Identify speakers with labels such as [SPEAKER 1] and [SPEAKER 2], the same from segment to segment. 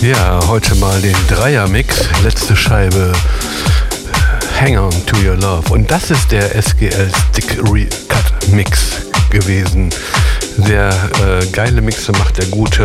[SPEAKER 1] Ja, heute mal den Dreier-Mix, letzte Scheibe Hang On To Your Love. Und das ist der SGL Stick Recut Mix gewesen. Sehr geile Mixe macht der gute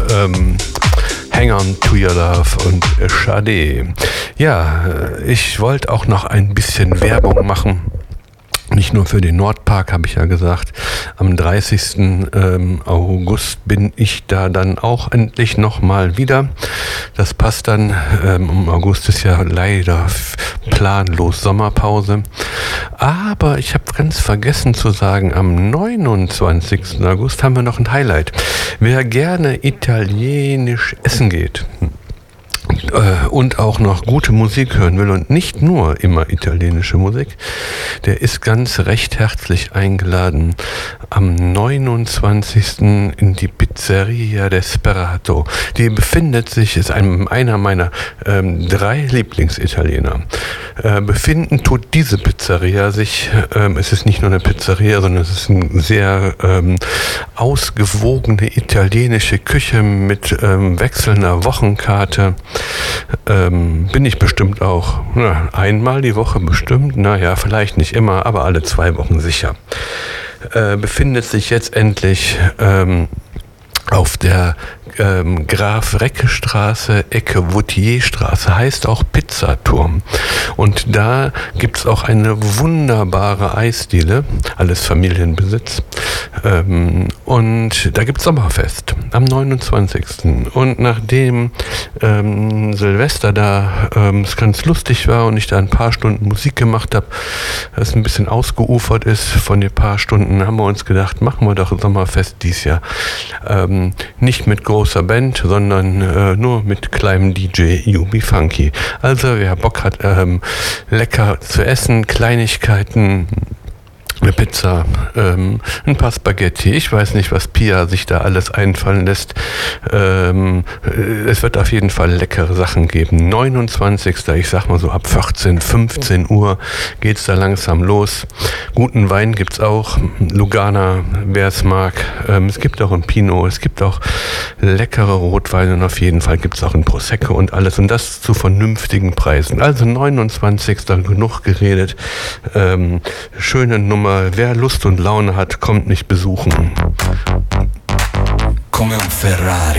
[SPEAKER 1] Hang On To Your Love und Schade. Ja, ich wollte auch noch ein bisschen Werbung machen. Nicht nur für den Nordpark, habe ich ja gesagt. Am 30. August bin ich da dann auch endlich nochmal wieder. Das passt dann. Im August ist ja leider planlos Sommerpause. Aber ich habe ganz vergessen zu sagen, am 29. August haben wir noch ein Highlight. Wer gerne italienisch essen geht und auch noch gute Musik hören will und nicht nur immer italienische Musik, der ist ganz recht herzlich eingeladen am 29. in die Pizzeria Desperato. Die befindet sich, ist einer meiner 3 Lieblingsitaliener. Befinden tut diese Pizzeria sich, es ist nicht nur eine Pizzeria, sondern es ist eine sehr ausgewogene italienische Küche mit wechselnder Wochenkarte. Bin ich bestimmt auch einmal die Woche bestimmt, naja, vielleicht nicht immer, aber alle 2 Wochen sicher. Befindet sich jetzt endlich auf der Graf-Recke-Straße, Ecke Vauthier-Straße, heißt auch Pizzaturm. Und da gibt's auch eine wunderbare Eisdiele, alles Familienbesitz. Und da gibt's Sommerfest am 29. Und nachdem Silvester da es ganz lustig war und ich da ein paar Stunden Musik gemacht habe, das ein bisschen ausgeufert ist von den paar Stunden, haben wir uns gedacht, machen wir doch Sommerfest dieses Jahr. Nicht mit großer Band, sondern nur mit kleinem DJ Yubi Funky. Also wer Bock hat, lecker zu essen, Kleinigkeiten, eine Pizza, ein paar Spaghetti. Ich weiß nicht, was Pia sich da alles einfallen lässt. Es wird auf jeden Fall leckere Sachen geben. 29. Ich sag mal so ab 14, 15 Uhr geht's da langsam los. Guten Wein gibt's auch. Lugana, wer es mag. Es gibt auch ein Pinot, es gibt auch leckere Rotweine und auf jeden Fall gibt's auch ein Prosecco und alles. Und das zu vernünftigen Preisen. Also 29. genug geredet. Schöne Nummer. Wer Lust und Laune hat, kommt mich besuchen.
[SPEAKER 2] Come un Ferrari.